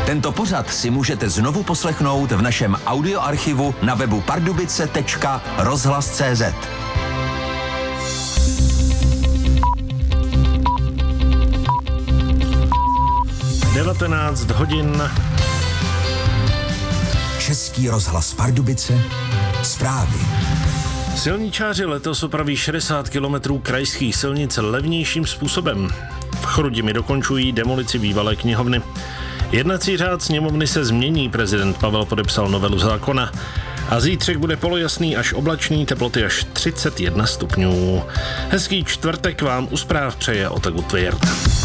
Tento pořad si můžete znovu poslechnout v našem audioarchivu na webu pardubice.rozhlas.cz. hodin. Český rozhlas Pardubice. Zprávy. Silničáři letos opraví 60 kilometrů krajských silnic levnějším způsobem. V Chrudimi dokončují demolici bývalé knihovny. Jednací řád sněmovny se změní, prezident Pavel podepsal novelu zákona. A zítřek bude polojasný až oblačný, teploty až 31 stupňů. Hezký čtvrtek vám u zpráv přeje Otak Utvěrt.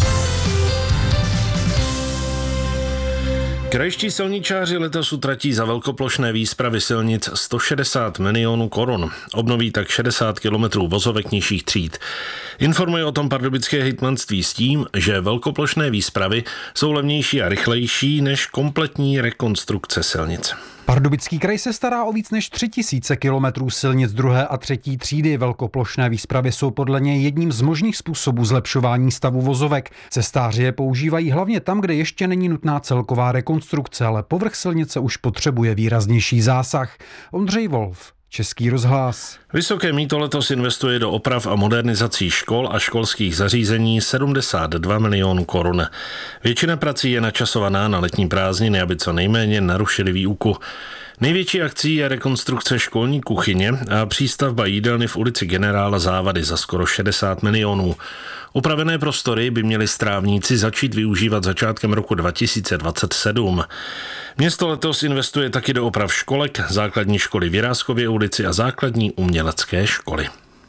Krajští silničáři letos utratí za velkoplošné výspravy silnic 160 milionů korun. Obnoví tak 60 kilometrů vozovek nižších tříd. Informuje o tom pardubické hejtmanství s tím, že velkoplošné výspravy jsou levnější a rychlejší než kompletní rekonstrukce silnic. Pardubický kraj se stará o víc než 3000 kilometrů silnic 2. a 3. třídy. Velkoplošné výspravy jsou podle něj jedním z možných způsobů zlepšování stavu vozovek. Cestáři je používají hlavně tam, kde ještě není nutná celková rekonstrukce, ale povrch silnice už potřebuje výraznější zásah. Ondřej Wolf, Český rozhlas. Vysoké mýto letos investuje do oprav a modernizací škol a školských zařízení 72 milionů korun. Většina prací je načasovaná na letní prázdniny, aby co nejméně narušili výuku. Největší akcí je rekonstrukce školní kuchyně a přístavba jídelny v ulici Generála Závady za skoro 60 milionů. Upravené prostory by měli strávníci začít využívat začátkem roku 2027. Město letos investuje taky do oprav školek, základní školy v Jiráskově ulici a základní umělecké školy.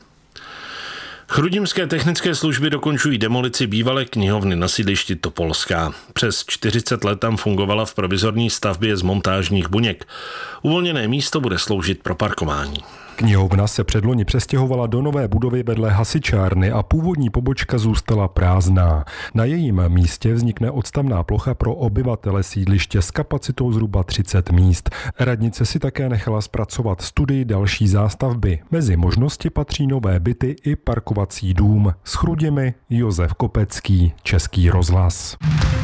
Chrudimské technické služby dokončují demolici bývalé knihovny na sídlišti Topolská. Přes 40 let tam fungovala v provizorní stavbě z montážních buněk. Uvolněné místo bude sloužit pro parkování. Knihovna se předloni přestěhovala do nové budovy vedle hasičárny a původní pobočka zůstala prázdná. Na jejím místě vznikne odstavná plocha pro obyvatele sídliště s kapacitou zhruba 30 míst. Radnice si také nechala zpracovat studii další zástavby. Mezi možnosti patří nové byty i parkovací dům. S Chrudimi Josef Kopecký, Český rozhlas.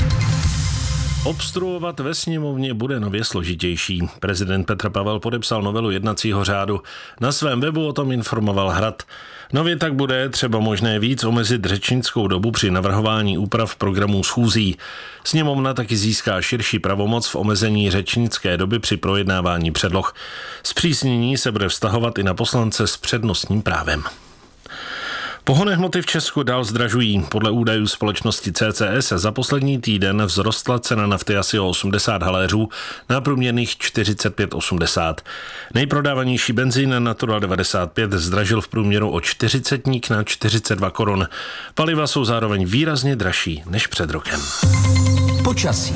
Obstruovat ve sněmovně bude nově složitější. Prezident Petr Pavel podepsal novelu jednacího řádu. Na svém webu o tom informoval Hrad. Nově tak bude třeba možné víc omezit řečnickou dobu při navrhování úprav programů schůzí. Sněmovna taky získá širší pravomoc v omezení řečnické doby při projednávání předloh. Zpřísnění se bude vztahovat i na poslance s přednostním právem. Pohonné hmoty v Česku dál zdražují. Podle údajů společnosti CCS za poslední týden vzrostla cena nafty asi o 80 haléřů na průměrných 45,80. Nejprodávanější benzín Natural 95 zdražil v průměru o 40 na 42 korun. Paliva jsou zároveň výrazně dražší než před rokem. Počasí.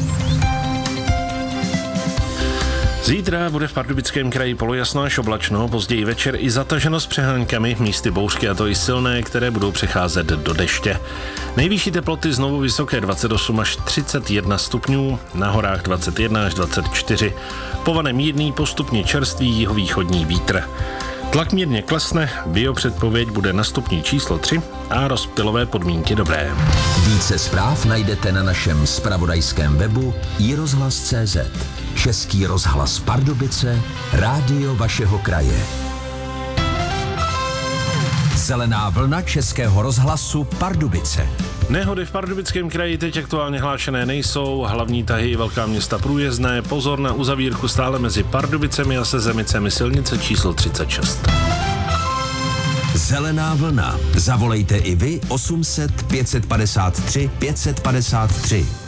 Zítra bude v Pardubickém kraji polojasno až oblačno, později večer i zataženo s přehánkami, místy bouřky a to i silné, které budou přecházet do deště. Nejvyšší teploty znovu vysoké 28 až 31 stupňů, na horách 21 až 24. Povane mírný, postupně čerstvý jihovýchodní vítr. Tlak mírně klesne, biopředpověď bude na stupni číslo 3 a rozptylové podmínky dobré. Více zpráv najdete na našem zpravodajském webu iRozhlas.cz. Český rozhlas Pardubice, rádio vašeho kraje. Zelená vlna Českého rozhlasu Pardubice. Nehody v Pardubickém kraji teď aktuálně hlášené nejsou, hlavní tahy i velká města průjezdné, pozor na uzavírku stále mezi Pardubicemi a Sezemicemi silnice číslo 36. Zelená vlna. Zavolejte i vy 800 553 553.